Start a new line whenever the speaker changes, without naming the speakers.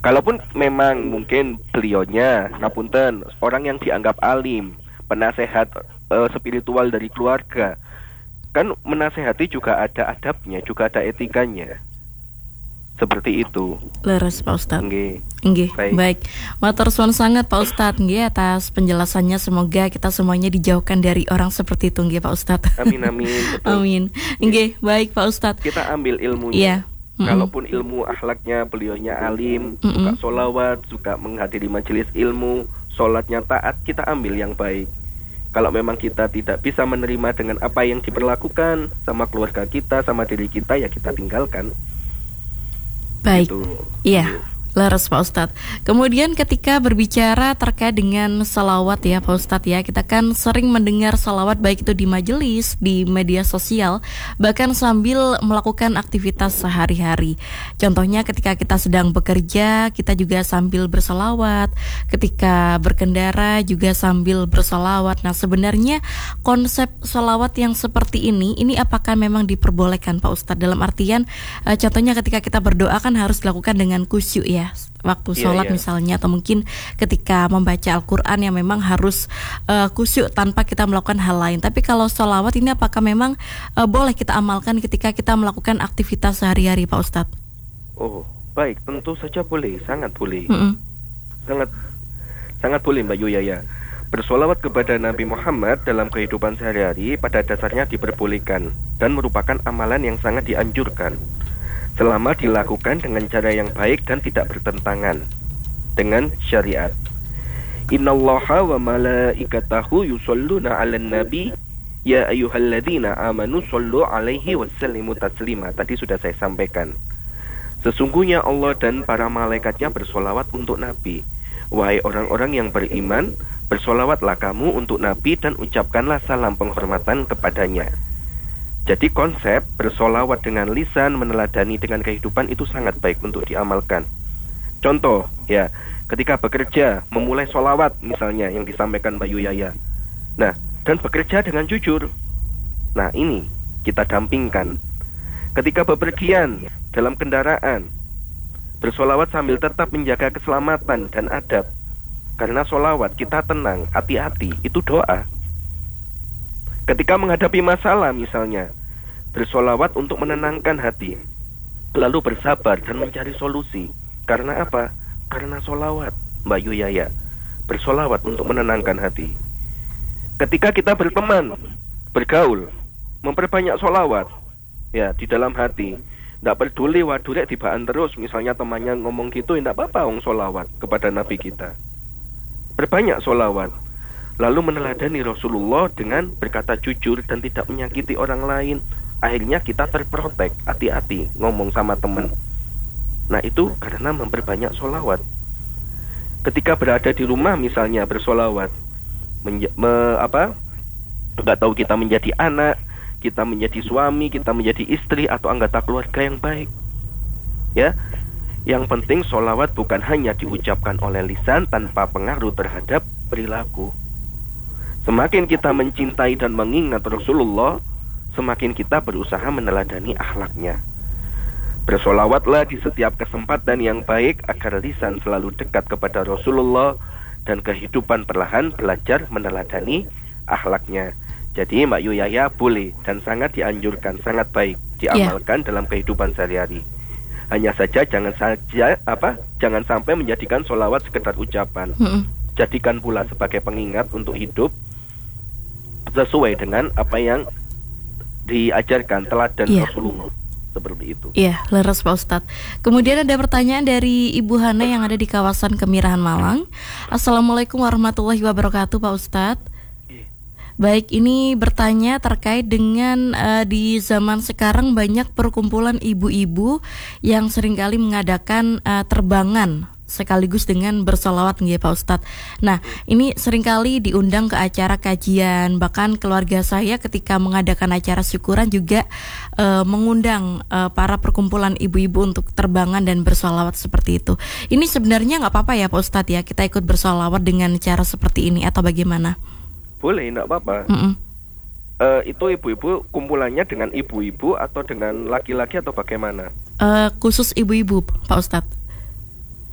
Kalaupun memang mungkin beliaunya, ngapunten, orang yang dianggap alim, penasehat spiritual dari keluarga, kan menasehati juga ada adabnya, juga ada etikanya. Seperti itu.
Leres Pak Ustadz.
Nggih.
Baik. Matur suwun sangat Pak Ustadz nggih atas penjelasannya. Semoga kita semuanya dijauhkan dari orang seperti itu nggih Pak Ustadz.
Amin amin. Betul.
Amin. Nggih, baik Pak Ustadz.
Kita ambil ilmunya.
Iya.
Kalaupun ilmu akhlaknya beliaunya alim, suka sholawat, suka menghadiri majelis ilmu, sholatnya taat, kita ambil yang baik. Kalau memang kita tidak bisa menerima dengan apa yang diperlakukan sama keluarga kita, sama diri kita, ya kita tinggalkan.
Baik,
gitu.
Iya, leres Pak Ustadz. Kemudian ketika berbicara terkait dengan salawat ya Pak Ustadz ya, kita kan sering mendengar salawat baik itu di majelis, di media sosial, bahkan sambil melakukan aktivitas sehari-hari. Contohnya ketika kita sedang bekerja, kita juga sambil bersalawat. Ketika berkendara juga sambil bersalawat. Nah sebenarnya konsep salawat yang seperti ini apakah memang diperbolehkan Pak Ustadz? Dalam artian contohnya ketika kita berdoa kan harus dilakukan dengan khusyuk ya, waktu sholat misalnya, atau mungkin ketika membaca Al-Quran yang memang harus khusyuk tanpa kita melakukan hal lain. Tapi kalau sholawat ini apakah memang boleh kita amalkan ketika kita melakukan aktivitas sehari-hari Pak Ustadz?
Oh baik, tentu saja boleh, sangat boleh. Sangat boleh Mbak Yuyaya. Bersolawat kepada Nabi Muhammad dalam kehidupan sehari-hari pada dasarnya diperbolehkan dan merupakan amalan yang sangat dianjurkan, selama dilakukan dengan cara yang baik dan tidak bertentangan dengan syariat. Innallaha wa malaikatahu yusholluna 'alan nabi ya ayyuhalladzina amanu shollu 'alaihi wasallimu taslima. Tadi sudah saya sampaikan. Sesungguhnya Allah dan para malaikatnya bersolawat untuk Nabi. Wahai orang-orang yang beriman, bersolawatlah kamu untuk Nabi dan ucapkanlah salam penghormatan kepadanya. Jadi konsep bersolawat dengan lisan, meneladani dengan kehidupan itu sangat baik untuk diamalkan. Contoh ya, ketika bekerja, memulai solawat misalnya yang disampaikan Mbak Yuyaya. Nah, dan bekerja dengan jujur. Nah ini kita dampingkan. Ketika bepergian dalam kendaraan, bersolawat sambil tetap menjaga keselamatan dan adab. Karena solawat kita tenang, hati-hati, itu doa. Ketika menghadapi masalah misalnya, bersolawat untuk menenangkan hati, lalu bersabar dan mencari solusi. Karena apa? Karena solawat Mbak Yuyaya. Bersolawat untuk menenangkan hati. Ketika kita berteman, bergaul, memperbanyak solawat ya di dalam hati. Tidak peduli wadurek dibaan terus, misalnya temannya ngomong gitu, tidak apa-apa solawat kepada Nabi kita. Berbanyak solawat, lalu meneladani Rasulullah dengan berkata jujur dan tidak menyakiti orang lain. Akhirnya kita terprotek, hati-hati ngomong sama teman. Nah itu karena memperbanyak solawat. Ketika berada di rumah misalnya bersolawat, nggak tahu kita menjadi anak, kita menjadi suami, kita menjadi istri atau anggota keluarga yang baik. Ya, yang penting solawat bukan hanya diucapkan oleh lisan tanpa pengaruh terhadap perilaku. Semakin kita mencintai dan mengingat Rasulullah, semakin kita berusaha meneladani akhlaknya. Bersolawatlah di setiap kesempatan yang baik agar lisan selalu dekat kepada Rasulullah dan kehidupan perlahan belajar meneladani akhlaknya. Jadi Mbak Yuyaya boleh dan sangat dianjurkan, sangat baik diamalkan dalam kehidupan sehari-hari. Hanya saja jangan sampai menjadikan solawat sekedar ucapan. Jadikan pula sebagai pengingat untuk hidup sesuai dengan apa yang diajarkan teladan Rasulullah. Seperti itu.
Iya, leres Pak Ustadz. Kemudian ada pertanyaan dari Ibu Hana yang ada di kawasan Kemirahan Malang. Assalamualaikum warahmatullahi wabarakatuh Pak Ustadz. Baik, ini bertanya terkait dengan di zaman sekarang banyak perkumpulan ibu-ibu yang seringkali mengadakan terbangan sekaligus dengan bersolawat nggih Pak Ustadz. Nah, ini seringkali diundang ke acara kajian, bahkan keluarga saya ketika mengadakan acara syukuran juga mengundang para perkumpulan ibu-ibu untuk terbangan dan bersolawat seperti itu. Ini sebenarnya nggak apa-apa ya Pak Ustadz ya, kita ikut bersolawat dengan cara seperti ini atau bagaimana?
Boleh, enggak apa-apa. Itu ibu-ibu kumpulannya dengan ibu-ibu atau dengan laki-laki atau bagaimana?
Khusus ibu-ibu, Pak Ustadz.